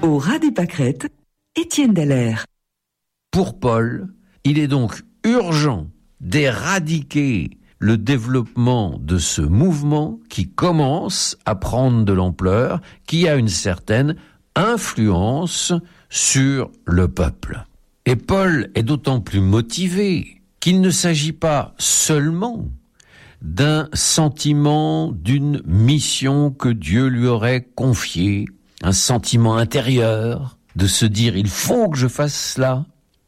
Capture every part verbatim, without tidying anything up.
Au ras des pâquerettes, Étienne Dallaire. Pour Paul, il est donc urgent d'éradiquer le développement de ce mouvement qui commence à prendre de l'ampleur, qui a une certaine influence sur le peuple. Et Paul est d'autant plus motivé qu'il ne s'agit pas seulement d'un sentiment, d'une mission que Dieu lui aurait confiée, un sentiment intérieur de se dire « il faut que je fasse cela »,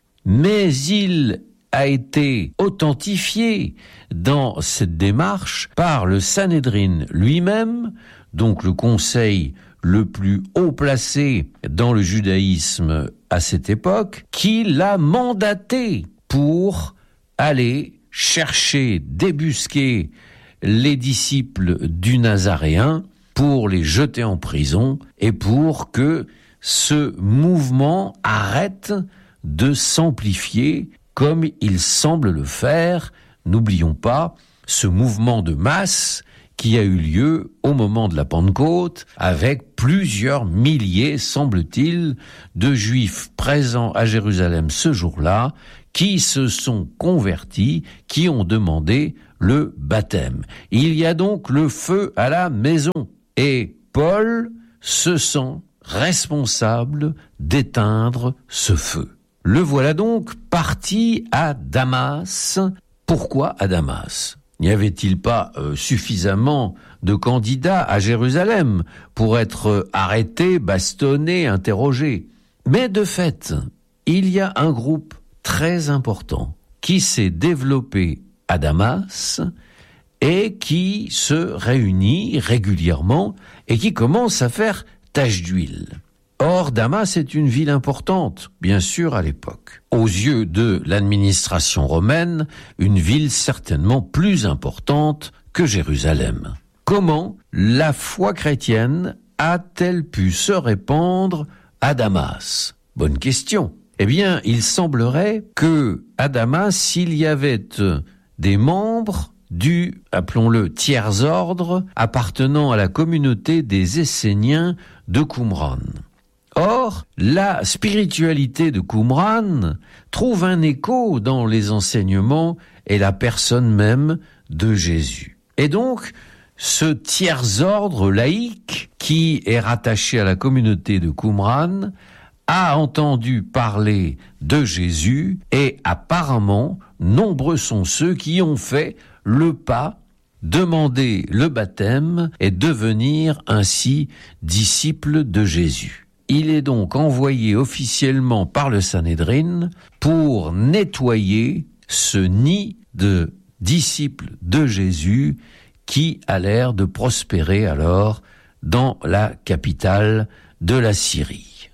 mais il a été authentifié dans cette démarche par le Sanhédrin lui-même, donc le conseil le plus haut placé dans le judaïsme à cette époque, qui l'a mandaté pour aller chercher, débusquer les disciples du Nazaréen, pour les jeter en prison et pour que ce mouvement arrête de s'amplifier comme il semble le faire. N'oublions pas ce mouvement de masse qui a eu lieu au moment de la Pentecôte, avec plusieurs milliers, semble-t-il, de Juifs présents à Jérusalem ce jour-là, qui se sont convertis, qui ont demandé le baptême. Il y a donc le feu à la maison, et Paul se sent responsable d'éteindre ce feu. Le voilà donc parti à Damas. Pourquoi à Damas ? N'y avait-il pas euh, suffisamment de candidats à Jérusalem pour être arrêtés, bastonnés, interrogés ? Mais de fait, il y a un groupe très important qui s'est développé à Damas et qui se réunit régulièrement et qui commence à faire tache d'huile. Or, Damas est une ville importante, bien sûr, à l'époque. Aux yeux de l'administration romaine, une ville certainement plus importante que Jérusalem. Comment la foi chrétienne a-t-elle pu se répandre à Damas ? Bonne question. Eh bien, il semblerait que à Damas, il y avait des membres du, appelons-le, tiers-ordre appartenant à la communauté des Esséniens de Qumran. Or, la spiritualité de Qumran trouve un écho dans les enseignements et la personne même de Jésus. Et donc, ce tiers-ordre laïque qui est rattaché à la communauté de Qumran a entendu parler de Jésus et apparemment, nombreux sont ceux qui ont fait le pas, demander le baptême et devenir ainsi disciples de Jésus. Il est donc envoyé officiellement par le Sanhédrin pour nettoyer ce nid de disciples de Jésus qui a l'air de prospérer alors dans la capitale de la Syrie.